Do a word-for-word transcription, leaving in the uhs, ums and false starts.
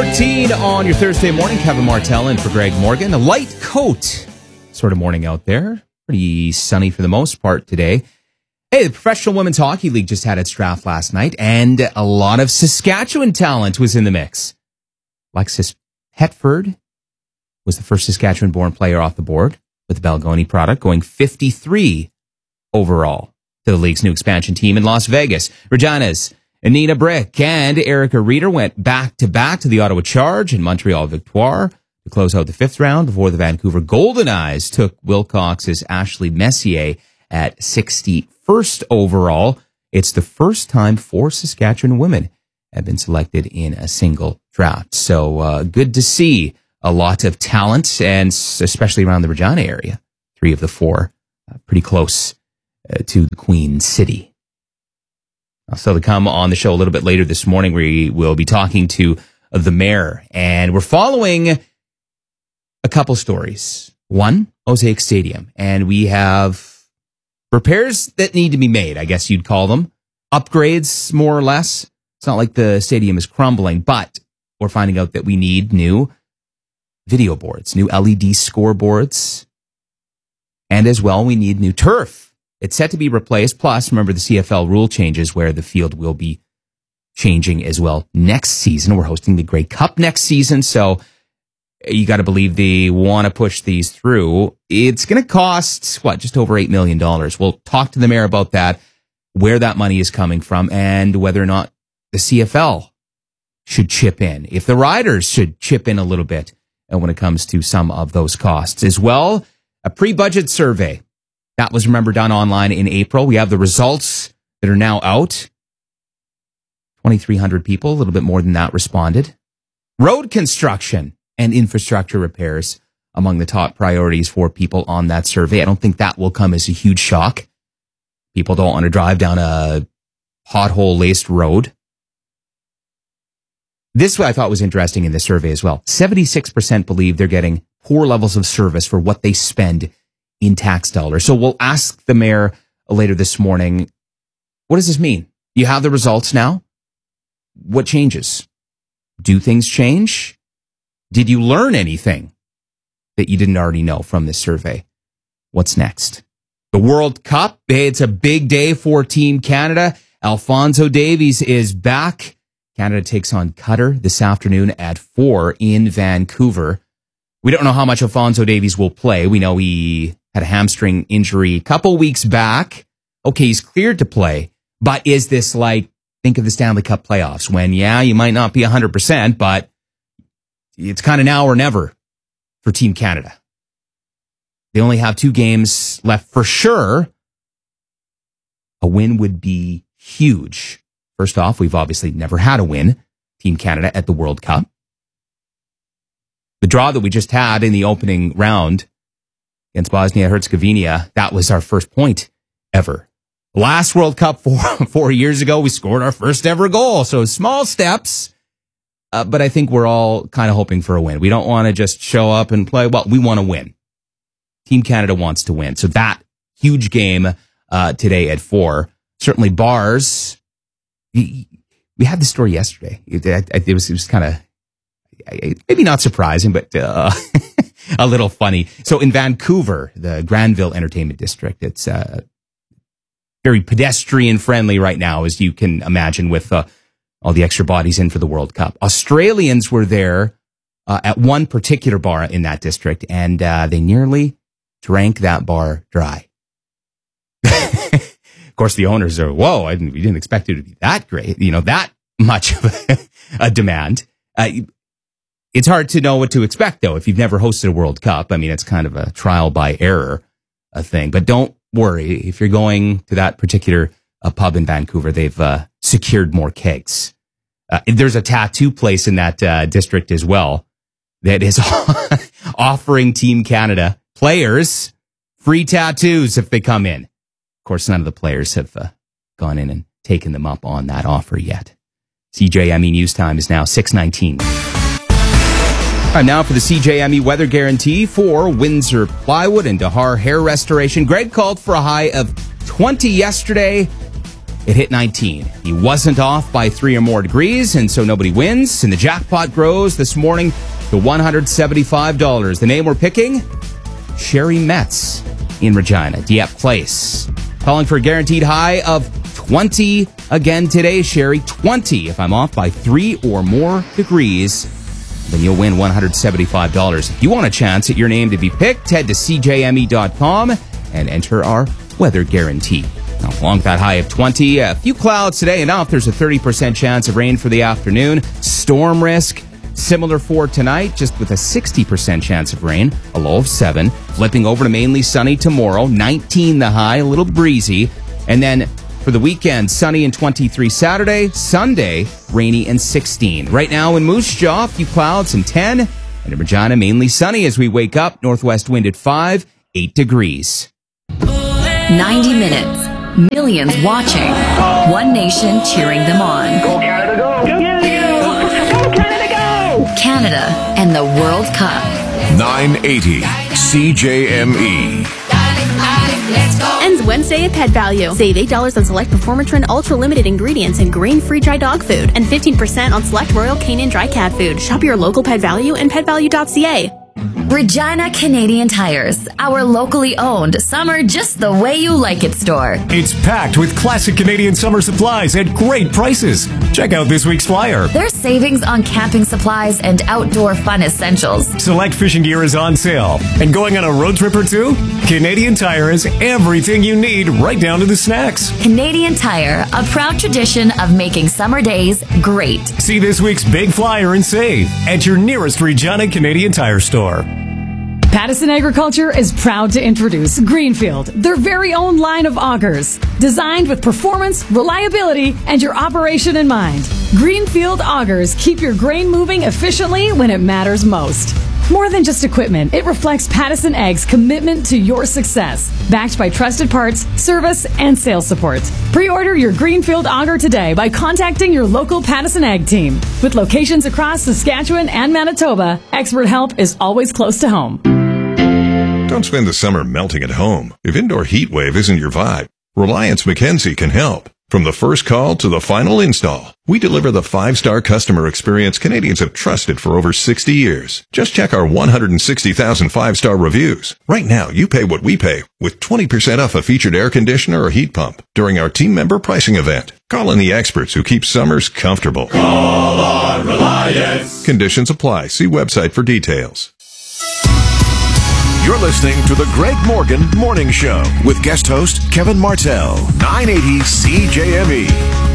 thirteen on your Thursday morning. Kevin Martell in for Greg Morgan. A light coat sort of morning out there. Pretty sunny for the most part today. Hey, the Professional Women's Hockey League just had its draft last night, and a lot of Saskatchewan talent was in the mix. Alexis Hetford was the first Saskatchewan-born player off the board with the Balgoni product, going fifty-three overall to the league's new expansion team in Las Vegas. Regina's Anita Brick and Erica Reeder went back-to-back to the Ottawa Charge and Montreal Victoire to close out the fifth round before the Vancouver Golden Eyes took Wilcox's Ashley Messier at sixty-first overall. It's the first time four Saskatchewan women have been selected in a single draft. So uh, good to see a lot of talent, and especially around the Regina area. Three of the four uh, pretty close uh, to the Queen City. So to come on the show a little bit later this morning, we will be talking to the mayor, and we're following a couple stories. One, Mosaic Stadium, and we have repairs that need to be made, I guess you'd call them. Upgrades, more or less. It's not like the stadium is crumbling, but we're finding out that we need new video boards, new L E D scoreboards, and as well, we need new turf. It's set to be replaced. Plus, remember the C F L rule changes where the field will be changing as well next season. We're hosting the Grey Cup next season, so you got to believe they want to push these through. It's going to cost, what, just over eight million dollars. We'll talk to the mayor about that, where that money is coming from, and whether or not the C F L should chip in, if the riders should chip in a little bit when it comes to some of those costs. As well, a pre-budget survey. That was, remember, done online in April. We have the results that are now out. twenty-three hundred people, a little bit more than that, responded. Road construction and infrastructure repairs among the top priorities for people on that survey. I don't think that will come as a huge shock. People don't want to drive down a pothole-laced road. This I thought was interesting in the survey as well. seventy-six percent believe they're getting poor levels of service for what they spend in tax dollars. So we'll ask the mayor later this morning, what does this mean? You have the results now? What changes? Do things change? Did you learn anything that you didn't already know from this survey? What's next? The World Cup. Hey, it's a big day for Team Canada. Alphonso Davies is back. Canada takes on Qatar this afternoon at four in Vancouver. We don't know how much Alphonso Davies will play. We know he had a hamstring injury a couple weeks back. Okay, he's cleared to play. But is this like, think of the Stanley Cup playoffs when, yeah, you might not be one hundred percent, but it's kind of now or never for Team Canada. They only have two games left for sure. A win would be huge. First off, we've obviously never had a win, Team Canada, at the World Cup. The draw that we just had in the opening round against Bosnia-Herzegovina, that was our first point ever. Last World Cup four, four years ago, we scored our first ever goal. So small steps, uh, but I think we're all kind of hoping for a win. We don't want to just show up and play. Well, we want to win. Team Canada wants to win. So that huge game uh, today at four. Certainly bars. We had the story yesterday. It, it was, it was kind of maybe not surprising, but uh, a little funny. So in Vancouver, the Granville Entertainment District, it's uh, very pedestrian friendly right now, as you can imagine, with uh, all the extra bodies in for the World Cup. Australians were there uh, at one particular bar in that district, and uh, they nearly drank that bar dry. Of course, the owners are, whoa, I didn't, we didn't expect it to be that great, you know, that much of a, a demand. Uh, it's hard to know what to expect, though, if you've never hosted a World Cup. I mean, it's kind of a trial by error a thing. But don't worry, if you're going to that particular uh, pub in Vancouver, they've uh, secured more kegs. Uh, there's a tattoo place in that uh, district as well that is offering Team Canada players free tattoos if they come in. Of course, none of the players have uh, gone in and taken them up on that offer yet. C J M E News Time is now six nineteen. Time now for the C J M E weather guarantee for Windsor Plywood and Dahar Hair Restoration. Greg called for a high of twenty yesterday. it hit nineteen. He wasn't off by three or more degrees, and so nobody wins. And the jackpot grows this morning to one hundred seventy-five dollars. The name we're picking? Sherry Metz in Regina, Dieppe Place. Calling for a guaranteed high of twenty again today, Sherry. twenty. If I'm off by three or more degrees, then you'll win one hundred seventy-five dollars. If you want a chance at your name to be picked, head to c j m e dot com and enter our weather guarantee. Now, along with that high of twenty, a few clouds today. Enough. There's a thirty percent chance of rain for the afternoon. Storm risk, similar for tonight, just with a sixty percent chance of rain, a low of seven. Flipping over to mainly sunny tomorrow, nineteen the high, a little breezy. And then for the weekend, sunny and twenty-three Saturday, Sunday, rainy and sixteen. Right now in Moose Jaw, a few clouds and ten. And in Regina, mainly sunny as we wake up. Northwest wind at five, eight degrees. ninety minutes. Millions watching. One nation cheering them on. Go Canada, go! Go Canada, go! Go Canada, go! Canada and the World Cup. nine eighty C J M E. Ends Wednesday at Pet Value. Save eight dollars on select Performatrin Ultra Limited ingredients and grain-free dry dog food, and fifteen percent on select Royal Canin dry cat food. Shop your local Pet Value and pet value dot c a. Regina Canadian Tires, our locally owned summer just the way you like it store. It's packed with classic Canadian summer supplies at great prices. Check out this week's flyer. There's savings on camping supplies and outdoor fun essentials. Select fishing gear is on sale. And going on a road trip or two? Canadian Tire has everything you need, right down to the snacks. Canadian Tire, a proud tradition of making summer days great. See this week's big flyer and save at your nearest Regina Canadian Tire store. Pattison Agriculture is proud to introduce Greenfield, their very own line of augers, designed with performance, reliability, and your operation in mind. Greenfield augers keep your grain moving efficiently when it matters most. More than just equipment, it reflects Pattison Ag's commitment to your success, backed by trusted parts, service, and sales support. Pre-order your Greenfield auger today by contacting your local Pattison Ag team. With locations across Saskatchewan and Manitoba, expert help is always close to home. Don't spend the summer melting at home. If indoor heat wave isn't your vibe, Reliance Mackenzie can help. From the first call to the final install, we deliver the five-star customer experience Canadians have trusted for over sixty years. Just check our one hundred sixty thousand five-star reviews. Right now, you pay what we pay with twenty percent off a featured air conditioner or heat pump during our team member pricing event. Call in the experts who keep summers comfortable. Call on Reliance. Conditions apply. See website for details. You're listening to the Greg Morgan Morning Show with guest host Kevin Martell, nine eighty C J M E.